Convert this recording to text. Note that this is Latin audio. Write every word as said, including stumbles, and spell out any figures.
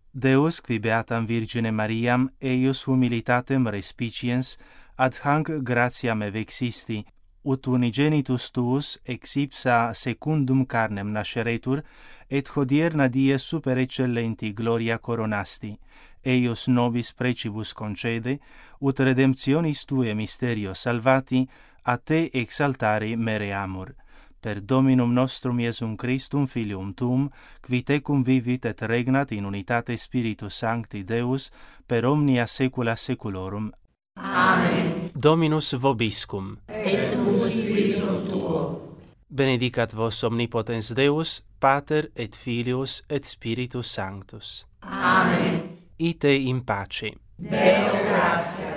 Deus qui beatam Virgine Mariam eius humilitatem respiciens ad hanc gratiam evexisti, ut unigenitus tuus ex ipsa secundum carnem nasceretur, et hodierna die super excellenti gloria coronasti, eius nobis precibus concede, ut redemptionis Tue mysterio salvati, a Te exaltare mereamur. Per Dominum nostrum Iesum Christum, Filium Tuum, qui tecum vivit et regnat in unitate Spiritus Sancti Deus, per omnia saecula saeculorum. Amen. Dominus vobiscum. Et cum spiritum tuo. Benedicat vos omnipotens Deus, Pater et Filius et Spiritus Sanctus. Amen. Ite in pace. Deo gratia.